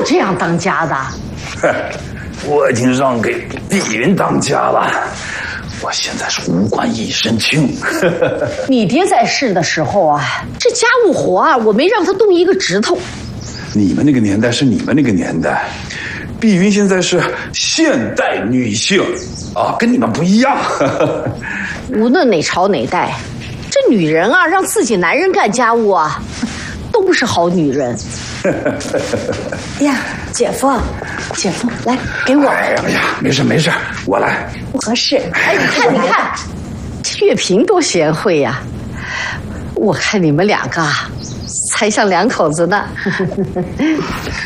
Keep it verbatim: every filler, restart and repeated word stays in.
有这样当家的。 我已经让给碧云当家了，我现在是无官一身轻。 你爹在世的时候啊，这家务活啊，我没让他动一个指头。 你们那个年代是你们那个年代，碧云现在是现代女性啊，跟你们不一样。 无论哪朝哪代，这女人啊，让自己男人干家务啊，都不是好女人。 呀，姐夫，姐夫，来给我。 哎呀呀，没事没事，我来。 不合适。 哎，你看你看，这月平多贤惠呀！我看你们两个啊，才像两口子呢。